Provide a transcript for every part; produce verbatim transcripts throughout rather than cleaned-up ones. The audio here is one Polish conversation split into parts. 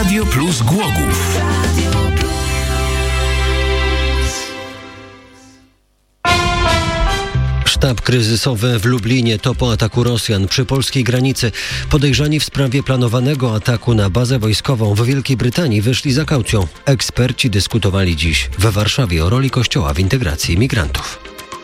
Radio Plus Głogów. Sztab kryzysowy w Lublinie to po ataku Rosjan przy polskiej granicy. Podejrzani w sprawie planowanego ataku na bazę wojskową w Wielkiej Brytanii wyszli za kaucją. Eksperci dyskutowali dziś we Warszawie o roli Kościoła w integracji migrantów.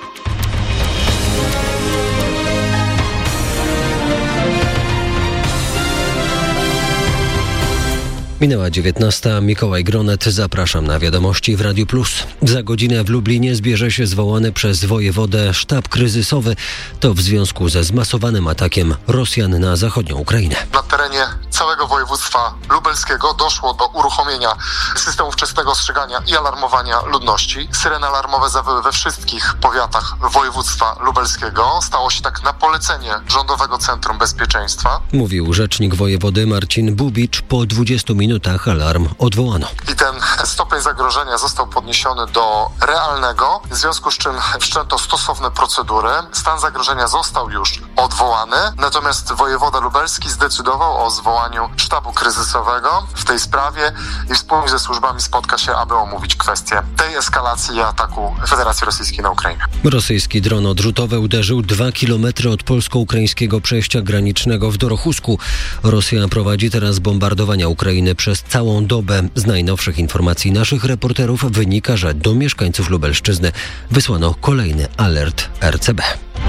Minęła dziewiętnasta. Mikołaj Gronet, zapraszam na wiadomości w Radiu Plus. Za godzinę w Lublinie zbierze się zwołany przez wojewodę sztab kryzysowy. To w związku ze zmasowanym atakiem Rosjan na zachodnią Ukrainę. Na terenie całego województwa lubelskiego doszło do uruchomienia systemu wczesnego ostrzegania i alarmowania ludności. Syreny alarmowe zawyły we wszystkich powiatach województwa lubelskiego. Stało się tak na polecenie Rządowego Centrum Bezpieczeństwa. Mówił rzecznik wojewody Marcin Bubicz. Po dwudziestu minutach alarm odwołano. I ten stopień zagrożenia został podniesiony do realnego, w związku z czym wszczęto stosowne procedury. Stan zagrożenia został już odwołany, natomiast wojewoda lubelski zdecydował o zwołaniu sztabu kryzysowego w tej sprawie i wspólnie ze służbami spotka się, aby omówić kwestię tej eskalacji i ataku Federacji Rosyjskiej na Ukrainę. Rosyjski dron odrzutowy uderzył dwa kilometry od polsko-ukraińskiego przejścia granicznego w Dorochusku. Rosja prowadzi teraz bombardowania Ukrainy przez całą dobę. Z najnowszych informacji naszych reporterów wynika, że do mieszkańców Lubelszczyzny wysłano kolejny alert R C B.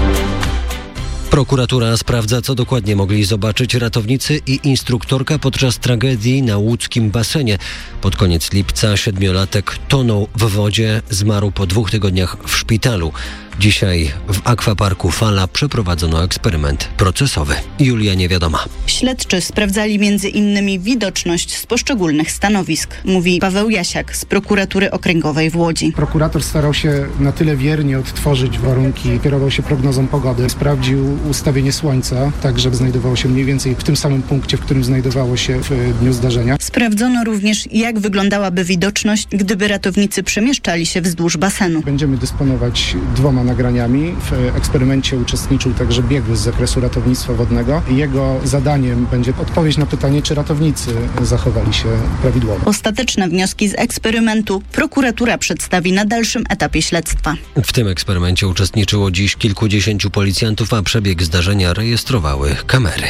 Prokuratura sprawdza, co dokładnie mogli zobaczyć ratownicy i instruktorka podczas tragedii na łódzkim basenie. Pod koniec lipca siedmiolatek tonął w wodzie, zmarł po dwóch tygodniach w szpitalu. Dzisiaj w akwaparku Fala przeprowadzono eksperyment procesowy. Julia Niewiadoma. Śledczy sprawdzali między innymi widoczność z poszczególnych stanowisk, mówi Paweł Jasiak z prokuratury okręgowej w Łodzi. Prokurator starał się na tyle wiernie odtworzyć warunki, kierował się prognozą pogody, sprawdził ustawienie słońca, tak żeby znajdowało się mniej więcej w tym samym punkcie, w którym znajdowało się w dniu zdarzenia. Sprawdzono również, jak wyglądałaby widoczność, gdyby ratownicy przemieszczali się wzdłuż basenu. Będziemy dysponować dwoma nagraniami. W eksperymencie uczestniczył także biegły z zakresu ratownictwa wodnego. Jego zadaniem będzie odpowiedź na pytanie, czy ratownicy zachowali się prawidłowo. Ostateczne wnioski z eksperymentu prokuratura przedstawi na dalszym etapie śledztwa. W tym eksperymencie uczestniczyło dziś kilkudziesięciu policjantów, a przebieg zdarzenia rejestrowały kamery.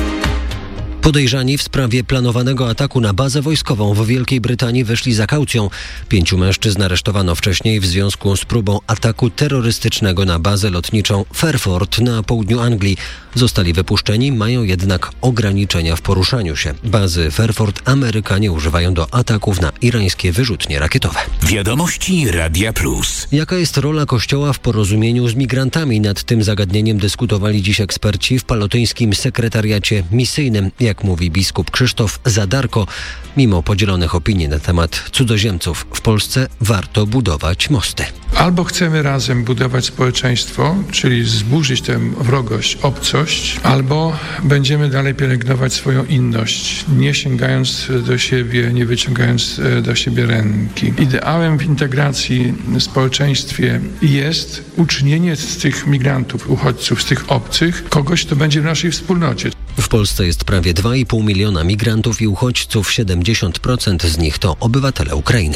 Podejrzani w sprawie planowanego ataku na bazę wojskową w Wielkiej Brytanii wyszli za kaucją. Pięciu mężczyzn aresztowano wcześniej w związku z próbą ataku terrorystycznego na bazę lotniczą Fairford na południu Anglii. Zostali wypuszczeni, mają jednak ograniczenia w poruszaniu się. Bazy Fairford Amerykanie używają do ataków na irańskie wyrzutnie rakietowe. Wiadomości Radia Plus. Jaka jest rola Kościoła w porozumieniu z migrantami? Nad tym zagadnieniem dyskutowali dziś eksperci w palotyńskim sekretariacie misyjnym. Jak mówi biskup Krzysztof Zadarko, mimo podzielonych opinii na temat cudzoziemców w Polsce warto budować mosty. Albo chcemy razem budować społeczeństwo, czyli zburzyć tę wrogość, obcość, albo będziemy dalej pielęgnować swoją inność, nie sięgając do siebie, nie wyciągając do siebie ręki. Ideałem w integracji w społeczeństwie jest uczynienie z tych migrantów, uchodźców, z tych obcych, kogoś, kto będzie w naszej wspólnocie. W Polsce jest prawie dwa i pół miliona migrantów i uchodźców, siedemdziesiąt procent z nich to obywatele Ukrainy.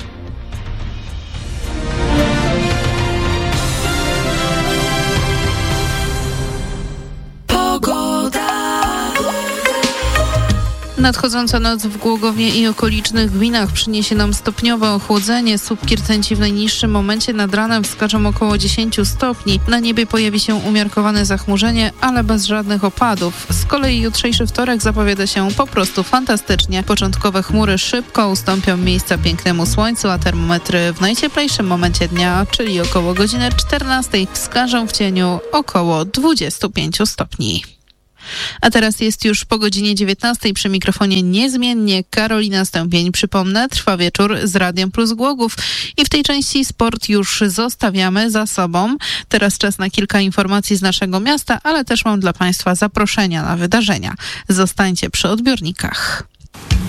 Nadchodząca noc w Głogowie i okolicznych gminach przyniesie nam stopniowe ochłodzenie. Słupki rtęci w najniższym momencie nad ranem wskażą około dziesięć stopni. Na niebie pojawi się umiarkowane zachmurzenie, ale bez żadnych opadów. Z kolei jutrzejszy wtorek zapowiada się po prostu fantastycznie. Początkowe chmury szybko ustąpią miejsca pięknemu słońcu, a termometry w najcieplejszym momencie dnia, czyli około godziny czternastej, wskażą w cieniu około dwadzieścia pięć stopni. A teraz jest już po godzinie dziewiętnastej. Przy mikrofonie niezmiennie Karolina Stępień. Przypomnę, trwa wieczór z Radiem Plus Głogów i w tej części sport już zostawiamy za sobą. Teraz czas na kilka informacji z naszego miasta, ale też mam dla Państwa zaproszenia na wydarzenia. Zostańcie przy odbiornikach.